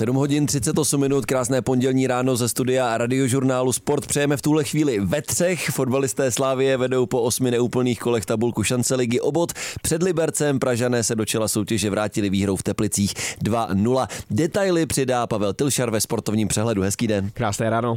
7 hodin 38 minut, krásné pondělní ráno ze studia Radiožurnálu Sport. Přejeme v tuhle chvíli ve třech. Fotbalisté Slavie vedou po 8 neúplných kolech tabulku šance ligy o bod. Před Libercem Pražané se do čela soutěže vrátili výhrou v Teplicích 2-0. Detaily přidá Pavel Tilšar ve sportovním přehledu. Hezký den. Krásné ráno.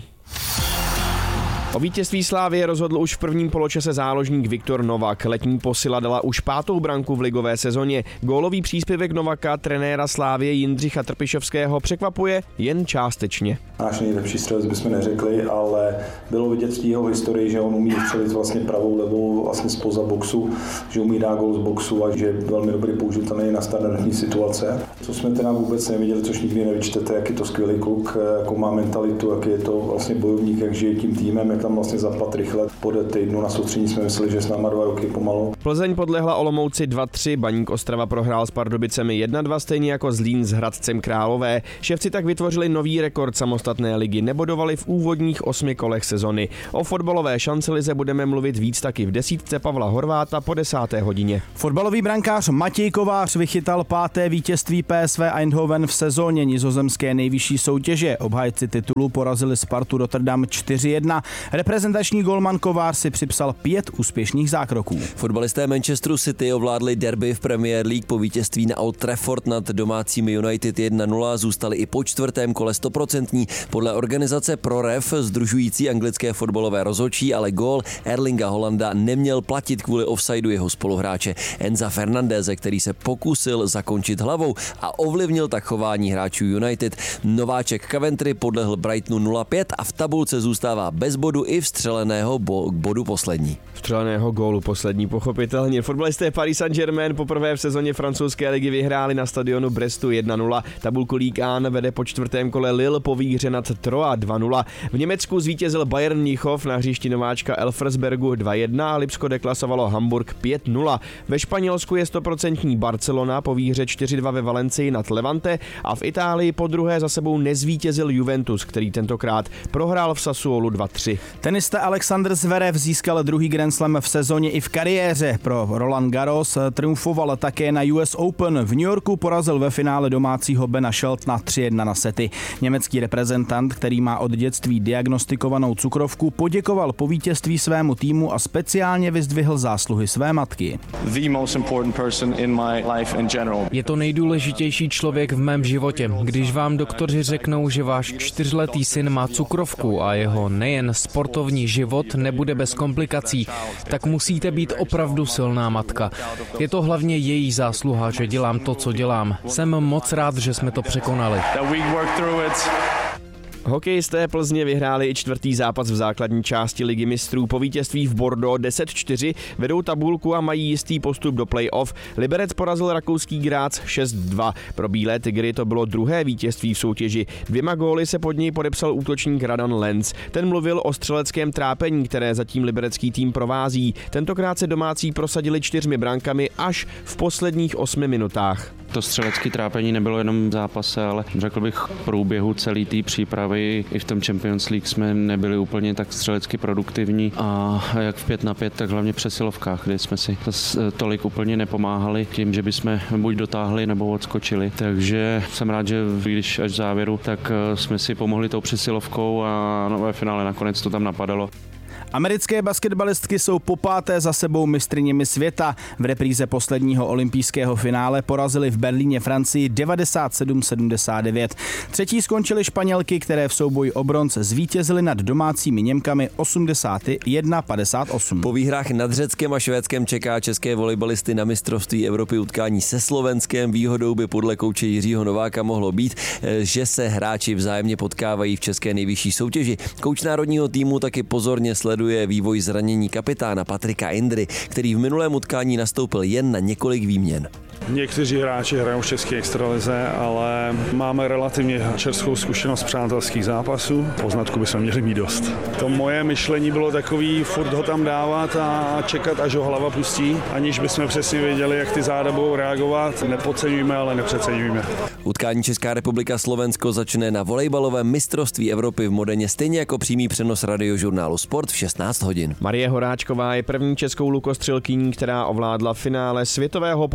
O vítězství Slavie rozhodl už v prvním poločase záložník Viktor Novak. Letní posila dala už 5. branku v ligové sezóně. Gólový příspěvek Novaka, trenéra Slavie Jindřicha Trpišovského, překvapuje jen částečně. Náš nejlepší střelec bychom neřekli, ale bylo vidět v jeho historii, že on umí střelit vlastně pravou, levou, vlastně spoza boxu, že umí dát gól z boxu a že je velmi dobrý použitelný na standardní situace. Co jsme teda vůbec neviděli, což nikdy nevyčtete, jak je to skvělý kluk, jakou má mentalitu, jak je to vlastně bojovník, jak žije tím týmem, jak tam vlastně zapad rychle. Po týdnu na soustředění jsme mysleli, že s náma 2 roky pomalu. Plzeň podlehla Olomouci 2-3, Baník Ostrava prohrál s Pardubicemi 1-2, stejně jako Zlín s Hradcem Králové. Ševci tak vytvořili nový rekord samostatné ligy, nebodovali v úvodních 8 kolech sezony. O fotbalové šancelize budeme mluvit víc taky v desítce Pavla Horváta po 10. hodině. Fotbalový brankář Matěj Kovář vychytal 5. vítězství PSV Eindhoven v sezóně nizozemské nejvyšší soutěže. Obhájci titulu porazili Spartu Rotterdam 4-1. Reprezentační golman Kovář si připsal 5 úspěšných zákroků. Fotbalisté Manchesteru City ovládli derby v Premier League po vítězství na Old Trafford nad domácími United 1-0, zůstali i po 4. kole 100%. Podle organizace ProRef, sdružující anglické fotbalové rozhodčí, ale gól Erlinga Holanda neměl platit kvůli offsideu jeho spoluhráče Enza Fernandeze, který se pokusil zakončit hlavou a ovlivnil tak chování hráčů United. Nováček Coventry podlehl Brightonu 0-5 a v tabulce zůstává bez bodu i vstřeleného bodu poslední. Vstřeleného gólu poslední, pochopitelně. Fotbalisté Paris Saint-Germain poprvé v sezóně francouzské ligy vyhráli na stadionu Brestu 1-0. Tabulku Ligue 1 vede po 4. kole Lille po výhře nad Troyes 2-0. V Německu zvítězil Bayern Mnichov na hřišti nováčka Elversbergu 2-1 a Lipsko deklasovalo Hamburg 5-0. Ve Španělsku je 100% Barcelona po výhře 4-2 ve Valencii nad Levante a v Itálii po druhé za sebou nezvítězil Juventus, který tentokrát prohrál v Sassuolu 2-3. Tenista Alexander Zverev získal 2. Grand Slam v sezóně i v kariéře. Pro Roland Garros triumfoval také na US Open. V New Yorku porazil ve finále domácího Bena Sheltona 3-1 na sety. Německý reprezentant, který má od dětství diagnostikovanou cukrovku, poděkoval po vítězství svému týmu a speciálně vyzdvihl zásluhy své matky. Je to nejdůležitější člověk v mém životě. Když vám doktoři řeknou, že váš 4letý syn má cukrovku a jeho nejen sportovní život nebude bez komplikací, tak musíte být opravdu silná matka. Je to hlavně její zásluha, že dělám to, co dělám. Jsem moc rád, že jsme to překonali. Hokejisté Plzně vyhráli i 4. zápas v základní části Ligy mistrů. Po vítězství v Bordeaux 10-4 vedou tabulku a mají jistý postup do play-off. Liberec porazil rakouský Graz 6-2. Pro Bílé tygry to bylo 2. vítězství v soutěži. 2 góly se pod něj podepsal útočník Radan Lenz. Ten mluvil o střeleckém trápení, které zatím liberecký tým provází. Tentokrát se domácí prosadili 4 brankami až v posledních 8 minutách. To střelecké trápení nebylo jenom v zápase, ale řekl bych v průběhu celé té přípravy. I v tom Champions League jsme nebyli úplně tak střelecky produktivní a jak v 5-5, tak hlavně v přesilovkách, kde jsme si tolik úplně nepomáhali tím, že bychom buď dotáhli nebo odskočili. Takže jsem rád, že když až v závěru, tak jsme si pomohli tou přesilovkou a ve finále nakonec to tam napadalo. Americké basketbalistky jsou po 5. za sebou mistryněmi světa. V repríze posledního olympijského finále porazili v Berlíně Francii 97-79. Třetí skončily Španělky, které v souboji o bronz zvítězily nad domácími Němkami 81-58. Po výhrách nad Řeckem a Švédskem čeká české volejbalisty na mistrovství Evropy utkání se Slovenskem. Výhodou by podle kouče Jiřího Nováka mohlo být, že se hráči vzájemně potkávají v české nejvyšší soutěži. Kouč národního týmu taky pozorně sleduje vývoj zranění kapitána Patrika Indry, který v minulém utkání nastoupil jen na několik výměn. Někteří hráči hrajou v české extralize, ale máme relativně čerstvou zkušenost přátelských zápasů. Poznatku bychom měli mít dost. To moje myšlení bylo takový, furt ho tam dávat a čekat, až ho hlava pustí, aniž bychom přesně věděli, jak ty záda budou reagovat. Nepodceňujme, ale nepřeceňujme. Utkání Česká republika Slovensko začne na volejbalovém mistrovství Evropy v Modeně, stejně jako přímý přenos Radiožurnálu Sport v 16 hodin. Marie Horáčková je první českou lukostřelkyní, která ovládla finále světového poháru pro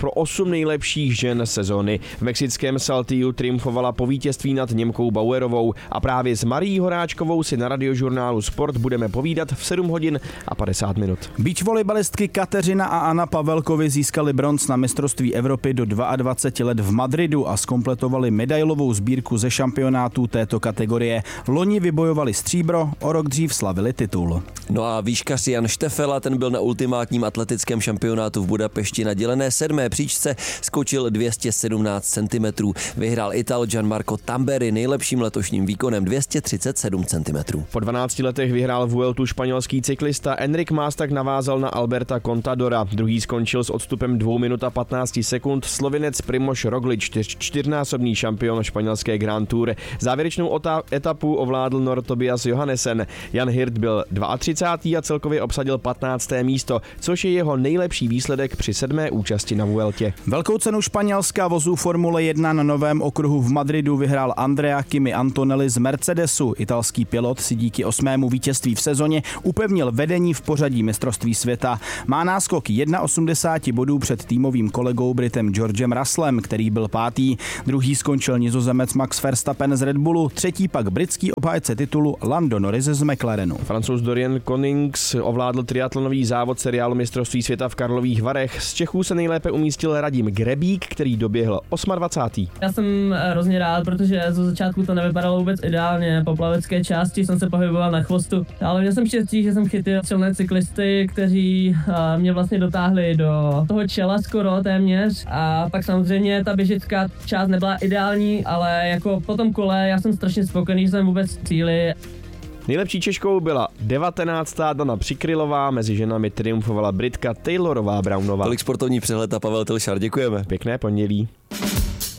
pro 8 nejlepších žen sezóny. V mexickém Saltillu triumfovala po vítězství nad Němkou Bauerovou a právě s Marií Horáčkovou si na Radiožurnálu Sport budeme povídat v 7 hodin a 50 minut. Beach volejbalistky Kateřina a Anna Pavelkovi získali bronz na mistrovství Evropy do 22 let v Madridu a zkompletovali medailovou sbírku ze šampionátů této kategorie. Loni vybojovali stříbro, o rok dřív slavili titul. No a výškař Jan Štefela, ten byl na ultimátním atletickém šampionátu v Budapešti na dělené 7. příčce, skočil 217 cm. Vyhrál Ital Gianmarco Tamberi nejlepším letošním výkonem 237 cm. Po 12 letech vyhrál Vueltu španělský cyklista Enric Mas, tak navázal na Alberta Contadora. Druhý skončil s odstupem 2 minut a 15 sekund Slovinec Primož Roglič, čtyřnásobný šampion španělské Grand Tour. Závěrečnou etapu ovládl Nor Tobias Johannesen. Jan Hirt byl 32. a celkově obsadil 15. místo, což je jeho nejlepší výsledek při 7. účasti na Vueltě. Velkou cenu Španělska vozů Formule 1 na novém okruhu v Madridu vyhrál Andrea Kimi Antonelli z Mercedesu. Italský pilot si díky 8. vítězství v sezóně upevnil vedení v pořadí mistrovství světa. Má náskok 81 bodů před týmovým kolegou Britem Georgem Russellem, který byl 5. Druhý skončil Nizozemec Max Verstappen z Red Bullu, třetí pak britský obhájce titulu Lando Norris z McLarenu. Francouz Dorian Konings ovládl triatlonový závod seriálu mistrovství světa v Karlových Varech. Z Čechů se nejlépe umístil Radim Grebík, který doběhl 28. Já jsem hrozně rád, protože zo začátku to nevypadalo vůbec ideálně. Po plavecké části jsem se pohyboval na chvostu, ale měl jsem štěstí, že jsem chytil silné cyklisty, kteří mě vlastně dotáhli do toho čela skoro téměř. A pak samozřejmě ta běžecká část nebyla ideální, ale jako po tom kole já jsem strašně spokojený, že jsem vůbec cíli. Nejlepší Češkou byla 19. Dana Přikrylová, mezi ženami triumfovala Britka Taylorová Brownová. Tolik sportovní přehled a Pavel Tilšar, děkujeme. Pěkné pondělí.